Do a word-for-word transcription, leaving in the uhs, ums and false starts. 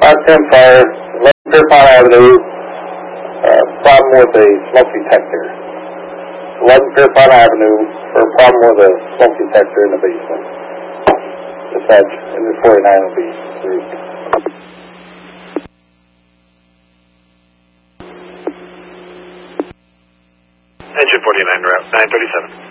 Class ten fire, eleven Pierpont Avenue, uh, problem with a smoke detector. eleven Pierpont Avenue, for a problem with a smoke detector in the basement. Dispatch, and the forty-nine will be grouped. Engine forty-nine, route nine thirty-seven.